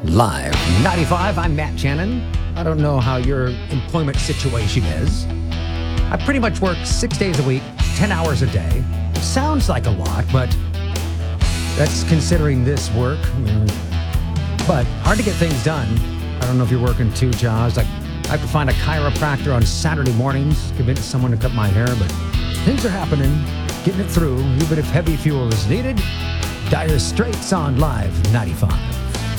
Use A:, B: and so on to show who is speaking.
A: Live 95, I'm Matt Shannon. I don't know how your employment situation is. I pretty much work 6 days a week, 10 hours a day. Sounds like a lot, but that's considering this work. But hard to get things done. I don't know if you're working two jobs. Like, I have to find a chiropractor on Saturday mornings, convince someone to cut my hair, but things are happening, getting it through, even if heavy fuel is needed. Dire Straits on Live 95.